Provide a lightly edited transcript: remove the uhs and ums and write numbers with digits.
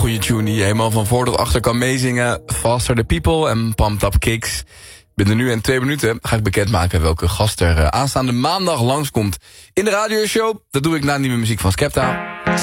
goede tune die je helemaal van voor tot achter kan meezingen. Faster the People en Pumped Up Kicks. Binnen nu en 2 minuten ga ik bekendmaken welke gast er aanstaande maandag langskomt in de radioshow. Dat doe ik na nieuwe muziek van Skepta.